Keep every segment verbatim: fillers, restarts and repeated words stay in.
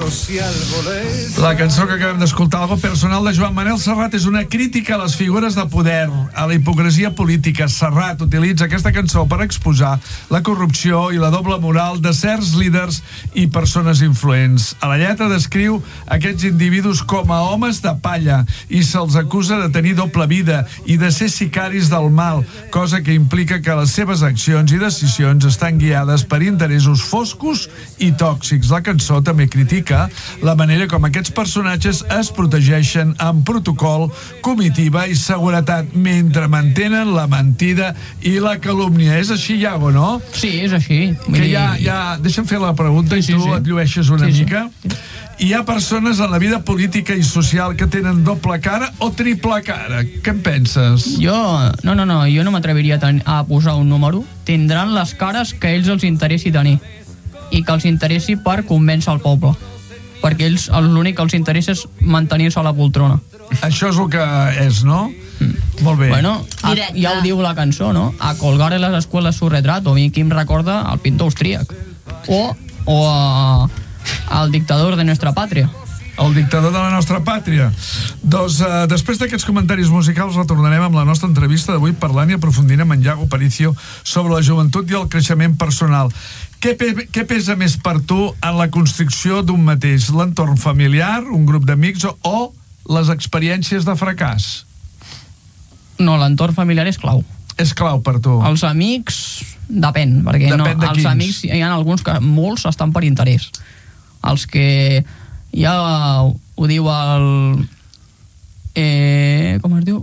La cançó que acabem d'escoltar, Algo personal, de Joan Manel Serrat, és una crítica a les figures de poder, a la hipocresia política. Serrat utilitza aquesta cançó per exposar la corrupció i la doble moral de certs líders i persones influents. A la lletra descriu aquests individus com a homes de palla i se'ls acusa de tenir doble vida i de ser sicaris del mal, cosa que implica que les seves accions i decisions estan guiades per interessos foscos i tòxics. La cançó també critica la manera com aquests personatges es protegeixen amb protocol, comitiva i seguretat mentre mantenen la mentida i la calúmnia. És així, Iago, no? Sí, és així. Que ja, ja... Deixa'm fer la pregunta, sí, i tu sí, sí. et llueixes una sí, mica. Sí. Hi ha persones en la vida política i social que tenen doble cara o triple cara. Què en penses? Jo, no, no, no, jo no m'atreviria a posar un número. Tindran les cares que a ells els interessi tenir i que els interessi per convèncer el poble, perquè ells l'únic que els interessa és mantenir-se a la poltrona. Això és el que és, no? Mm. Molt bé. Bueno, a, ja ho diu la cançó, no? A colgar en les escuelas su retrato. A mi qui em recorda al pintor austríac. O, o a, al dictador de nuestra pàtria. El dictador de la nostra pàtria. Doncs uh, després d'aquests comentaris musicals retornarem amb la nostra entrevista d'avui parlant i aprofundint amb en Iago Aparicio sobre la joventut i el creixement personal. Què, pe què pesa més per tu en la construcció d'un mateix? L'entorn familiar, un grup d'amics o, o les experiències de fracàs? No, l'entorn familiar és clau. És clau per tu. Els amics, depèn, perquè depèn no, els quins. amics hi ha alguns que molts estan per interès. Els que ja ho diu el... Eh, com es diu?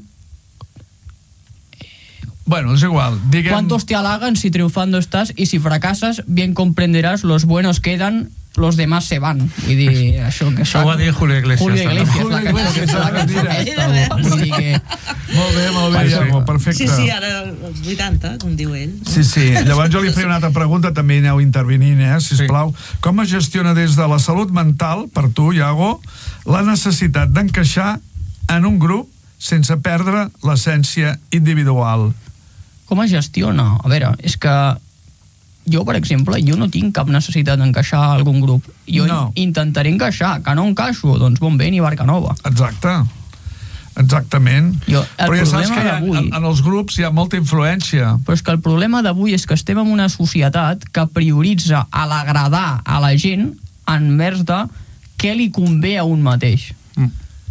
Bueno, es igual. Diguem... ¿Cuántos te halagan si triunfando estás y si fracasas, bien comprenderás, los buenos quedan, los demás se van? Vull dir, això que això ho va dir Julio Iglesias. Julio Iglesias, Julio la cançó, la cançó aquesta. Vull dir que... Molt bé, molt bé, Iago, perfecte. Sí, sí, ara els vuitanta, com diu ell. Sí, sí. Llavors jo li faré una altra pregunta, també hi aneu intervenint, eh, sisplau. Sí. Com es gestiona des de la salut mental, per tu, Iago, la necessitat d'encaixar en un grup sense perdre l'essència individual? Com es gestiona? A veure, és que jo, per exemple, jo no tinc cap necessitat d'encaixar a algun grup. Jo no. intentaré encaixar, que no encaixo, doncs bon vent i barca nova. Exacte. Exactament. Jo, però ja saps que ha, en, en els grups hi ha molta influència. Però és que el problema d'avui és que estem en una societat que prioritza a l'agradar a la gent envers de què li convé a un mateix. Mm.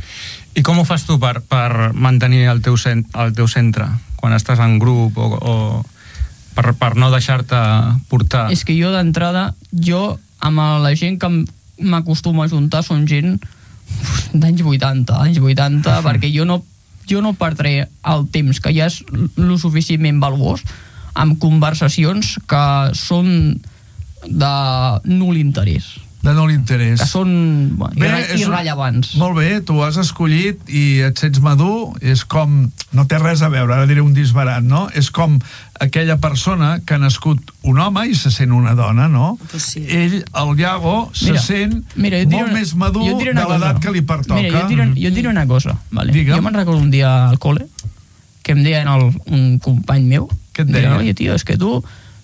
I com ho fas tu per, per mantenir el teu, cent, el teu centre quan estàs en grup o, o per, per no deixar-te portar? És que jo d'entrada, jo amb la gent que m'acostumo a juntar són gent d'anys vuitanta, anys vuitanta, uh-huh. perquè jo no, jo no perdré el temps que ja és lo suficientment valuós amb conversacions que són de nul interès. De no l'interès. Que són bueno, bé, irrellevants. Un... Molt bé, tu has escollit i et sents madur, és com... No té res a veure, ara diré un disbarat, no? És com aquella persona que ha nascut un home i se sent una dona, no? Pues sí. Ell, el Iago, se mira, sent mira, molt una, més madur de l'edat que li pertoca. Mira, jo et diré, jo et diré una cosa, vale? Digue'm. Jo me'n recordo un dia al col·le que em deien el, un company meu, què et deia? Oye, tío, es que tu...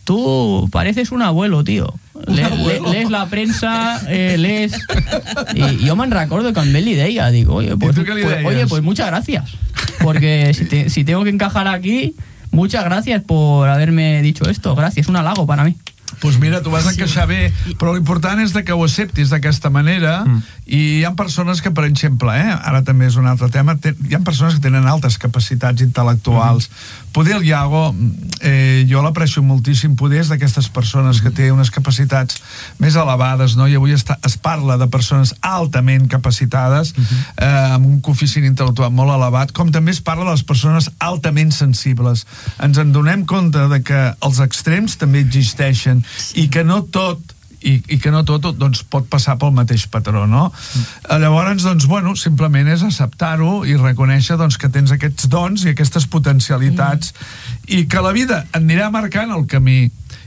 Tú pareces un abuelo, tío. Le, le, lees la prensa, eh, lees... Y yo me recuerdo que a él le deia, digo, oye, pues, pues, oye, pues muchas gracias. Porque si, te, si tengo que encajar aquí, muchas gracias por haberme dicho esto. Gracias, un halago para mí. Doncs mira, tu vas encaixar bé, però l'important és que ho acceptis d'aquesta manera, mm. i hi ha persones que, per exemple, eh, ara també és un altre tema, hi ha persones que tenen altes capacitats intel·lectuals. Mm. Poder el Iago, eh, jo l'aprecio moltíssim, poder és d'aquestes persones que té unes capacitats més elevades, no? I avui està, es parla de persones altament capacitades, mm-hmm. eh, amb un coeficient intel·lectual molt elevat, com també es parla de les persones altament sensibles. Ens en donem compte de que els extrems també existeixen, i que no tot i, i que no tot doncs, pot passar pel mateix patró, no? Mm. Llavors, doncs, bueno, simplement és acceptar-ho i reconèixer doncs, que tens aquests dons i aquestes potencialitats mm. i que la vida et anirà marcant el camí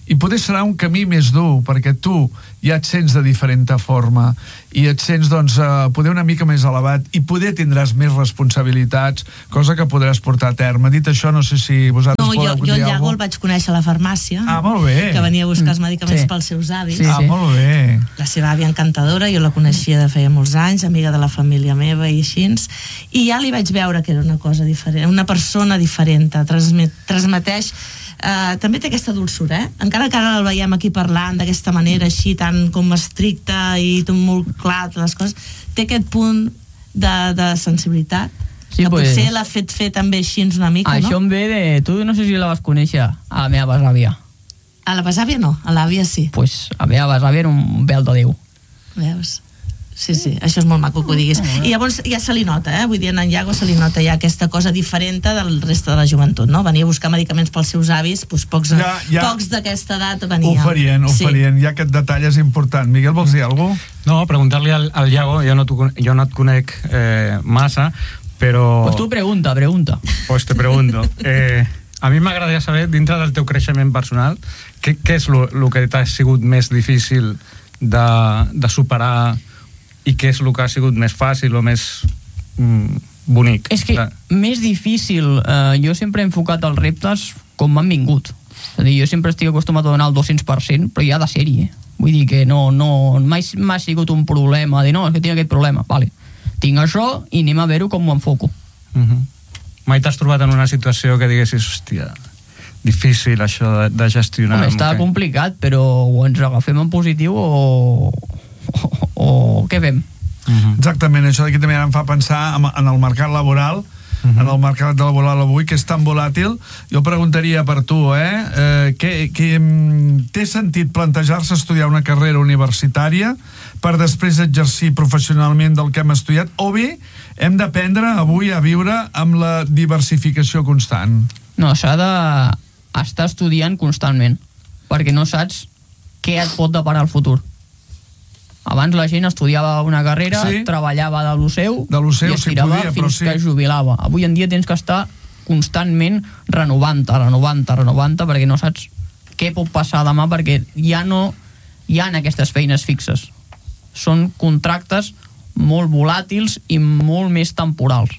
i poder serà un camí més dur, perquè tu ja et sents de diferent forma i et sents, doncs, uh, poder una mica més elevat i poder tindràs més responsabilitats, cosa que podràs portar a terme. Dit això, no sé si vosaltres no, podeu jo, dir jo el alguna Iago cosa. el vaig conèixer a la farmàcia, Ah, molt bé. que venia a buscar els medicaments Sí. pels seus avis. Sí, Ah, sí. molt bé. La seva àvia encantadora, jo la coneixia de feia molts anys, amiga de la família meva i així, i ja li vaig veure que era una cosa diferent, una persona diferent, transmet, transmeteix Uh, també té aquesta dolçura, eh? Encara que ara el veiem aquí parlant d'aquesta manera així tan com estricta i tot molt clar les coses, té aquest punt de, de sensibilitat, Sí, que pues, potser l'ha fet fer també així una mica, això no? em ve de... Tu no sé si la vas conèixer, a la meva besàvia. A la besàvia no, a l'àvia sí. Pues la meva besàvia era un vel de Déu. Veus? Sí, sí, això és molt maco que ho diguis. I llavors ja se li nota, eh? Vull dir, en Iago se li nota ja aquesta cosa diferent del reste de la joventut, no? Venia a buscar medicaments pels seus avis, doncs pocs, Ja, ja. pocs d'aquesta edat venia. Ho farien, ho Sí. farien. Ja aquest detall és important. Miguel, vols dir alguna cosa? No, preguntar-li al, al Iago, jo no, tu, jo no et conec eh, massa, però... Pues tu pregunta, pregunta. Pues te pregunto. Eh, a mi m'agradaria saber, dintre del teu creixement personal, què, què és el que t'ha sigut més difícil de, de superar i què és el que ha sigut més fàcil o més mm, bonic? És que Clar. més difícil, eh, jo sempre he enfocat els reptes com m'han vingut. És a dir, jo sempre estic acostumat a donar el dos-cents per cent, però ja de sèrie. Vull dir que no, no, mai m'ha sigut un problema, dir, no, és que tinc aquest problema, vale. Tinc això i anem a veure com m'ho enfoco. Uh-huh. Mai t'has trobat en una situació que diguessis, hòstia, difícil això de, de gestionar? Home, està que... complicat, però o ens agafem en positiu o, o, o què fem? Uh-huh. Exactament, això d'aquí també em fa pensar en, en el mercat laboral, uh-huh. en el mercat laboral avui, que és tan volàtil. Jo preguntaria per tu, eh? eh que, que té sentit plantejar-se estudiar una carrera universitària per després exercir professionalment del que hem estudiat, o bé hem d'aprendre avui a viure amb la diversificació constant? No, s'ha d'estar estudiant constantment, perquè no saps què et pot deparar el futur. Abans la gent estudiava una carrera, Sí. treballava de lo seu, De lo seu, i si estirava podia, però fins sí. que es jubilava. Avui en dia tens que estar constantment renovant-te, renovant-te, renovant-te, perquè no saps què pot passar demà, perquè ja no hi ha aquestes feines fixes. Són contractes molt volàtils i molt més temporals.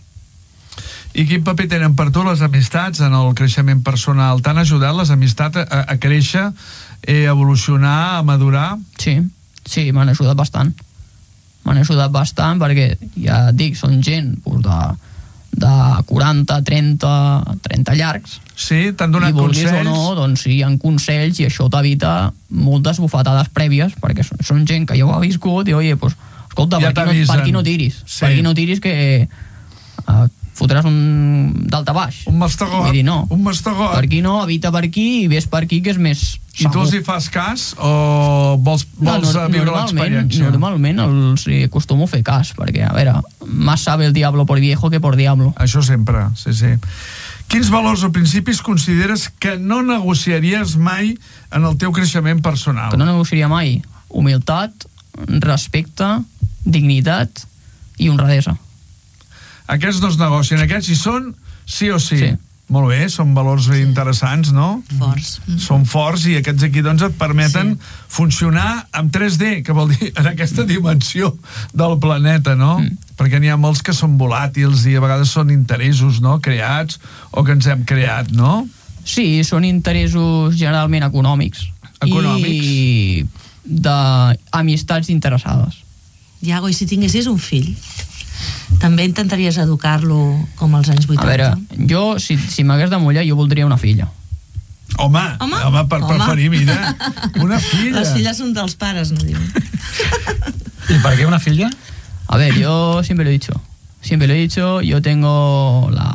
I quin paper tenen per tu les amistats en el creixement personal? T'han ajudat les amistats a, a créixer, a evolucionar, a madurar? Sí, sí, m'han ajudat bastant. M'han ajudat bastant perquè, ja et dic, són gent pues, de, de quaranta, trenta, trenta llargs. Sí? T'han donat I vulguis consells? o no, doncs hi ha consells i això t'evita moltes bufetades prèvies, perquè són, són gent que ja ho ha viscut i, oye, pues, escolta, Ja per, aquí no, t'avisen. per aquí no tiris. Sí. Per aquí no tiris que eh, fotràs un d'alta baix. Un mastegot, Vull dir, no. un mastegot. Per aquí no, evita per aquí i ves per aquí, que és més I tu els hi fas cas o vols, vols no, no, viure normalment, l'experiència? normalment els hi acostumo a fer cas, perquè, a veure, más sabe el diablo por viejo que por diablo. Això sempre, sí, sí. Quins valors o principis consideres que no negociaries mai en el teu creixement personal? Que no negociaria mai. Humilitat, respecte, dignitat i honradesa. Aquests no es negocien, aquests hi són sí o sí. Sí. Molt bé, són valors interessants, no? Forts. Mm. Són forts i aquests aquí doncs et permeten sí. funcionar amb tres D, que vol dir en aquesta dimensió del planeta, no? Mm. Perquè n'hi ha molts que són volàtils i a vegades són interessos, no?, creats o que ens hem creat, no? Sí, són interessos generalment econòmics. Econòmics. I d'amistats interessades. Iago, i si tinguessis un fill, també intentaries educar-lo com als anys vuitanta? A veure, jo, si, si m'hagués de mullar, jo voldria una filla. Home, Home, home per home. preferir, mira, una filla. Les filles són dels pares, no diuen. ¿Y para qué una filla? A ver, yo siempre lo he dicho. Siempre lo he dicho, yo tengo la,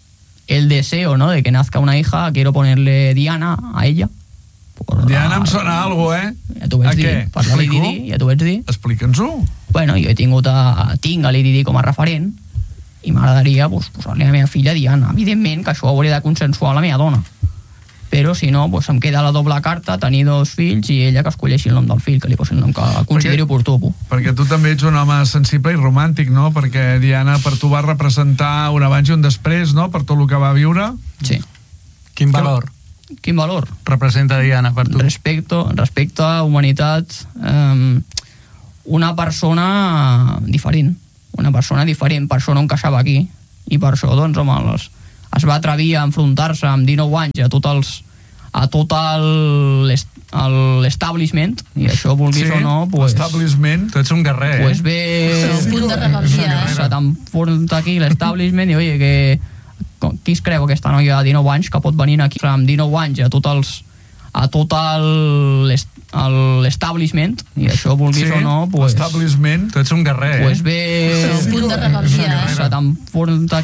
el deseo, ¿no?, de que nazca una hija. Quiero ponerle Diana a ella. Por Diana la- em sona algo, eh? Ja t'ho vaig A dir. què? Per la Lady Explico? Di, ja t'ho vaig dir. Explica'ns-ho. Bueno, jo he tingut a, tinc a Lady Di com a referent i m'agradaria pues, posar-li a la meva filla Diana. Evidentment que això ho hauria de consensuar la meva dona. Però si no, pues, em queda la doble carta, tenir dos fills i ella que escolleixi el nom del fill, que li posi el nom que consideri oportú. Perquè tu també ets un home sensible i romàntic, no? Perquè Diana per tu va representar un abans i un després, no?, per tot el que va viure. Sí. Quin valor? quin valor? Representa Diana per tu? Respecte, respecte, humanitat, eh, una persona diferent, una persona diferent, per això no encaixava aquí, i per això, doncs, home, les, es va atrevir a enfrontar-se amb dinou anys a tot els a tot l'establishment, i això, vulguis sí, o no, pues, l'establishment. Tu ets un guerrer, pues eh? ve, Sí, un punt de rebel·lia, eh? se t'enfronta aquí l'establishment i, oye, que qui es creu aquesta noia de dinou anys que pot venir aquí amb dinou anys a tot els a tot l'establishment, i això, vulguis sí, o no, pues, l'establishment. Tu ets un guerrer, pues eh? ve, Un punt de rebel·lia, eh? se t'enfronta